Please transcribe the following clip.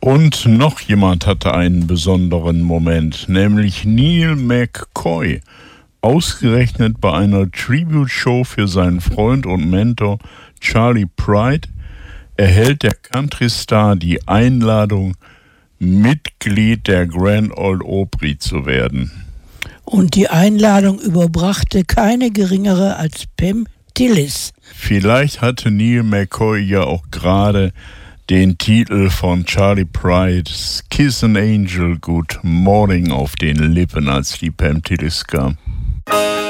Und noch jemand hatte einen besonderen Moment, nämlich Neil McCoy. Ausgerechnet bei einer Tribute-Show für seinen Freund und Mentor Charlie Pride erhält der Country-Star die Einladung, Mitglied der Grand Ole Opry zu werden. Und die Einladung überbrachte keine geringere als Pam Tillis. Vielleicht hatte Neil McCoy ja auch gerade den Titel von Charlie Pride's Kiss an Angel Good Morning auf den Lippen, als die Pam Tillis kam.